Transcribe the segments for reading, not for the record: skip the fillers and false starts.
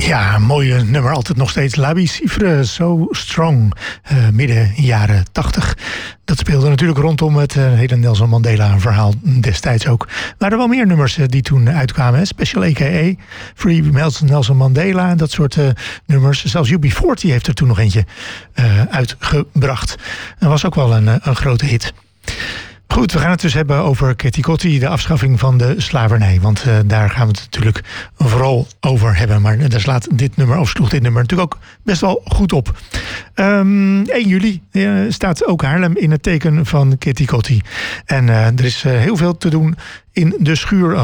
Ja, een mooie nummer. Altijd nog steeds. La Vie Cifre, So Strong. Midden jaren 80. Dat speelde natuurlijk rondom het hele Nelson Mandela verhaal destijds ook. Maar er wel meer nummers die toen uitkwamen. Hè? Special A.K.A. Free Nelson Mandela. Dat soort nummers. Zelfs UB40 heeft er toen nog eentje uitgebracht. Dat was ook wel een grote hit. Goed, we gaan het dus hebben over Ketikotti, de afschaffing van de slavernij. Want daar gaan we het natuurlijk vooral over hebben. Maar daar sloeg dit nummer natuurlijk ook best wel goed op. 1 juli staat ook Haarlem in het teken van Ketikotti. En er is heel veel te doen in de schuur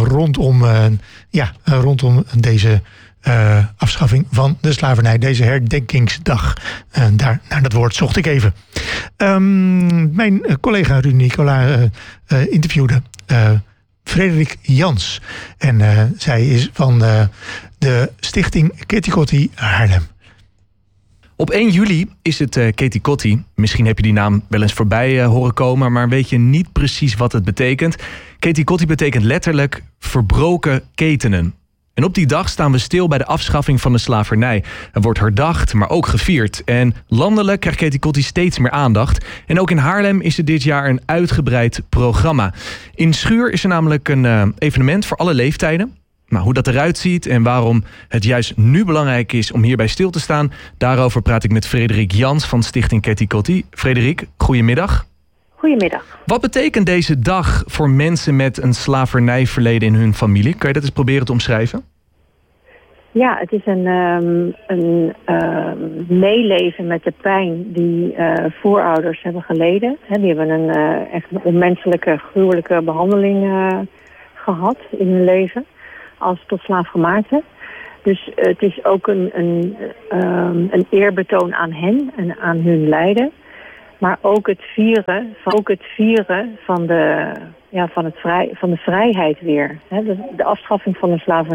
rondom deze afschaffing van de slavernij. Deze herdenkingsdag. Naar dat woord zocht ik even. Mijn collega Ruud Nicola interviewde Frederik Jans. En zij is van de stichting Ketikotti Haarlem. Op 1 juli is het Ketikotti. Misschien heb je die naam wel eens voorbij horen komen, maar weet je niet precies wat het betekent. Ketikotti betekent letterlijk verbroken ketenen. En op die dag staan we stil bij de afschaffing van de slavernij. Er wordt herdacht, maar ook gevierd. En landelijk krijgt Ketikotti steeds meer aandacht. En ook in Haarlem is er dit jaar een uitgebreid programma. In Schuur is er namelijk een evenement voor alle leeftijden. Maar hoe dat eruit ziet en waarom het juist nu belangrijk is om hierbij stil te staan, daarover praat ik met Frederik Jans van Stichting Ketikotti. Frederik, goedemiddag. Goedemiddag. Wat betekent deze dag voor mensen met een slavernijverleden in hun familie? Kan je dat eens proberen te omschrijven? Ja, het is een meeleven met de pijn die voorouders hebben geleden. Die hebben echt een onmenselijke, gruwelijke behandeling gehad in hun leven als tot slaafgemaakte. Dus het is ook een eerbetoon aan hen en aan hun lijden. Maar ook het vieren van de vrijheid weer. De afschaffing van de slavernij.